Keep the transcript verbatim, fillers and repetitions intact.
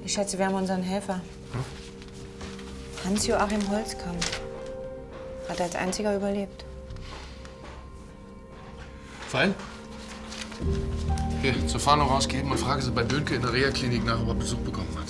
Ich schätze, wir haben unseren Helfer. Hm? Hans-Joachim Holzkamp. Hat als einziger überlebt. Fein. Hier, zur Fahndung rausgeben und frage sie bei Bönke in der Reha-Klinik nach, ob er Besuch bekommen hat.